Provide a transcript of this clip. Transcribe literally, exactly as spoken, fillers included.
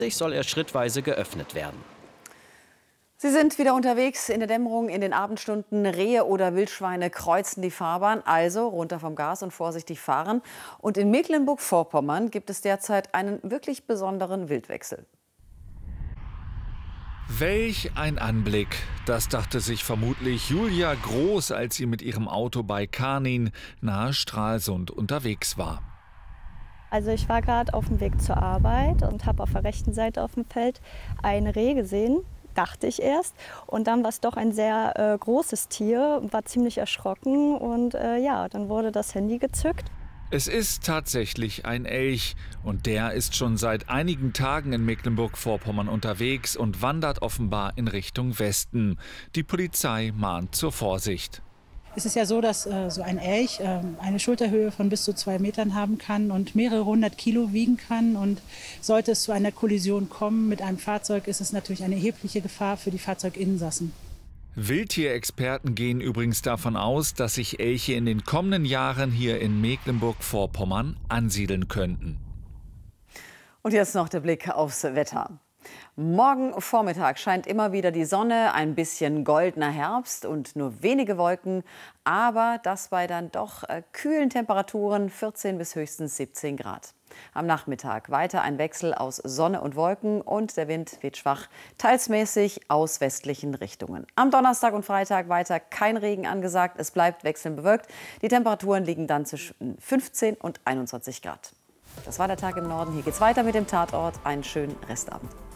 soll er schrittweise geöffnet werden. Sie sind wieder unterwegs in der Dämmerung, in den Abendstunden. Rehe oder Wildschweine kreuzen die Fahrbahn, also runter vom Gas und vorsichtig fahren. Und in Mecklenburg-Vorpommern gibt es derzeit einen wirklich besonderen Wildwechsel. Welch ein Anblick, das dachte sich vermutlich Julia Groß, als sie mit ihrem Auto bei Kanin nahe Stralsund unterwegs war. Also ich war gerade auf dem Weg zur Arbeit und habe auf der rechten Seite auf dem Feld ein Reh gesehen, dachte ich erst. Und dann war es doch ein sehr äh, großes Tier, war ziemlich erschrocken und äh, ja, dann wurde das Handy gezückt. Es ist tatsächlich ein Elch und der ist schon seit einigen Tagen in Mecklenburg-Vorpommern unterwegs und wandert offenbar in Richtung Westen. Die Polizei mahnt zur Vorsicht. Es ist ja so, dass äh, so ein Elch äh, eine Schulterhöhe von bis zu zwei Metern haben kann und mehrere hundert Kilo wiegen kann. Und sollte es zu einer Kollision kommen mit einem Fahrzeug, ist es natürlich eine erhebliche Gefahr für die Fahrzeuginsassen. Wildtierexperten gehen übrigens davon aus, dass sich Elche in den kommenden Jahren hier in Mecklenburg-Vorpommern ansiedeln könnten. Und jetzt noch der Blick aufs Wetter. Morgen Vormittag scheint immer wieder die Sonne, ein bisschen goldener Herbst und nur wenige Wolken, aber das bei dann doch äh, kühlen Temperaturen, vierzehn bis höchstens siebzehn Grad. Am Nachmittag weiter ein Wechsel aus Sonne und Wolken und der Wind weht schwach, teils mäßig aus westlichen Richtungen. Am Donnerstag und Freitag weiter kein Regen angesagt, es bleibt wechselnd bewölkt. Die Temperaturen liegen dann zwischen fünfzehn und einundzwanzig Grad. Das war der Tag im Norden. Hier geht's weiter mit dem Tatort. Einen schönen Restabend.